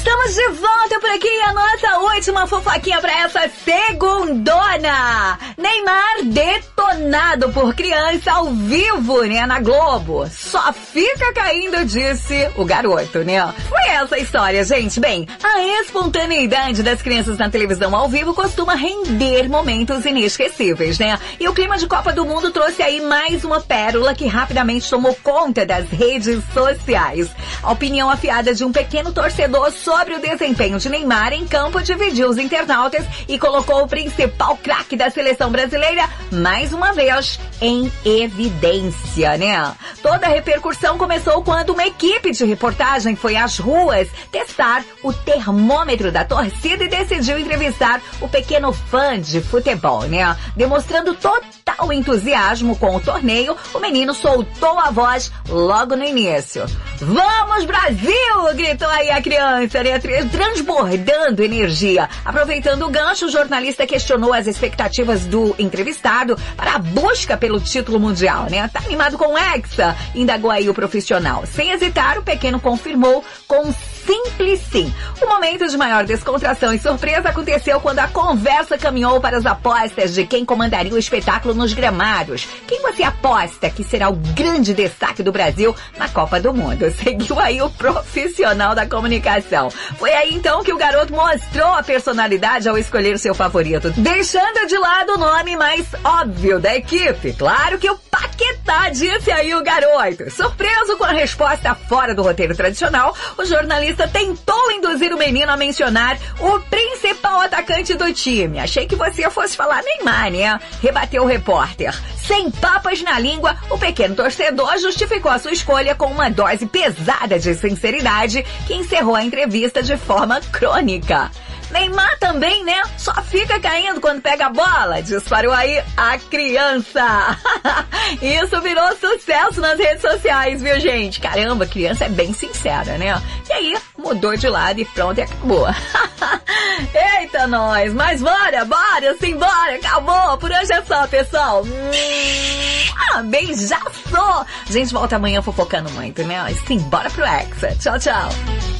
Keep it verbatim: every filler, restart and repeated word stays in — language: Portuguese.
Estamos de volta por aqui, a nossa última fofoquinha pra essa segundona. Neymar detonado por criança ao vivo, né, na Globo. Só fica caindo, disse o garoto, né? Foi essa a história, gente. Bem, a espontaneidade das crianças na televisão ao vivo costuma render momentos inesquecíveis, né? E o clima de Copa do Mundo trouxe aí mais uma pérola que rapidamente tomou conta das redes sociais. A opinião afiada de um pequeno torcedor sobre o desempenho de Neymar em campo dividiu os internautas e colocou o principal craque da seleção brasileira mais uma vez em evidência, né? Toda a repercussão começou quando uma equipe de reportagem foi às ruas testar o termômetro da torcida e decidiu entrevistar o pequeno fã de futebol, né? Demonstrando total entusiasmo com o torneio, o menino soltou a voz logo no início. "Vamos, Brasil!" gritou aí a criança, né? Transbordando energia. Aproveitando o gancho, o jornalista questionou as expectativas do entrevistado para a busca pelo título mundial, né? Tá animado com o Hexa? Indagou aí o profissional. Sem hesitar, o pequeno confirmou com simples sim. O momento de maior descontração e surpresa aconteceu quando a conversa caminhou para as apostas de quem comandaria o espetáculo nos gramados. Quem você aposta que será o grande destaque do Brasil na Copa do Mundo? Seguiu aí o profissional da comunicação. Foi aí então que o garoto mostrou a personalidade ao escolher seu favorito, deixando de lado o nome mais óbvio da equipe. Claro que o Paquetá, disse aí o garoto. Surpreso com a resposta fora do roteiro tradicional, o jornalista tentou induzir o menino a mencionar o principal atacante do time. Achei que você fosse falar Neymar, né? Rebateu o repórter. Sem papas na língua, o pequeno torcedor justificou a sua escolha com uma dose pesada de sinceridade que encerrou a entrevista de forma crônica. Neymar também, né? Só fica caindo quando pega a bola, disparou aí a criança. Isso virou sucesso nas redes sociais, viu, gente? Caramba, criança é bem sincera, né? E aí, mudou de lado e pronto, e acabou. Eita, nós! Mas bora, bora, simbora, acabou! Por hoje é só, pessoal. Ah, beijaço! A gente volta amanhã fofocando muito, né? Simbora pro Hexa. Tchau, tchau!